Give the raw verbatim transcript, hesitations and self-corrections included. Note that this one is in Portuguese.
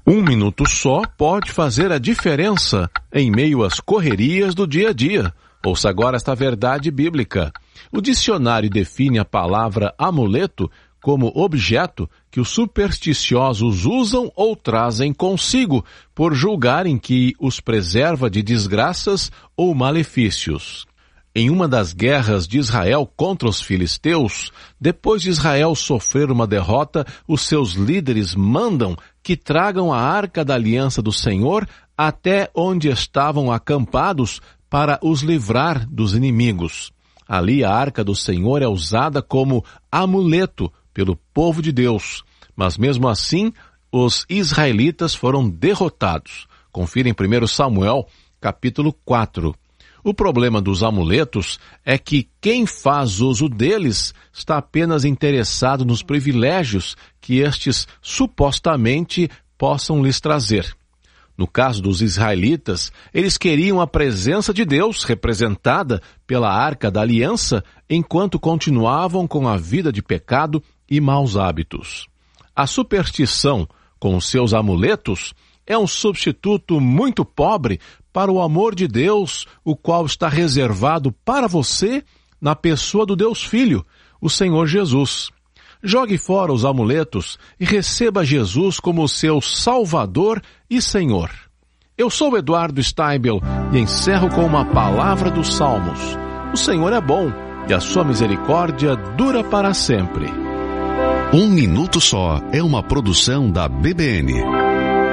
Um minuto só pode fazer a diferença em meio às correrias do dia a dia. Ouça agora esta verdade bíblica. O dicionário define a palavra amuleto como objeto que os supersticiosos usam ou trazem consigo, por julgarem que os preserva de desgraças ou malefícios. Em uma das guerras de Israel contra os filisteus, depois de Israel sofrer uma derrota, os seus líderes mandam que tragam a arca da aliança do Senhor até onde estavam acampados para os livrar dos inimigos. Ali a arca do Senhor é usada como amuleto pelo povo de Deus, mas mesmo assim os israelitas foram derrotados. Confira em primeiro Samuel, capítulo quatro. O problema dos amuletos é que quem faz uso deles está apenas interessado nos privilégios que estes supostamente possam lhes trazer. No caso dos israelitas, eles queriam a presença de Deus representada pela Arca da Aliança enquanto continuavam com a vida de pecado e maus hábitos. A superstição com os seus amuletos é um substituto muito pobre para o amor de Deus, o qual está reservado para você na pessoa do Deus Filho, o Senhor Jesus. Jogue fora os amuletos e receba Jesus como seu Salvador e Senhor. Eu sou Eduardo Steibel e encerro com uma palavra dos Salmos. O Senhor é bom e a sua misericórdia dura para sempre. Um Minuto Só é uma produção da B B N.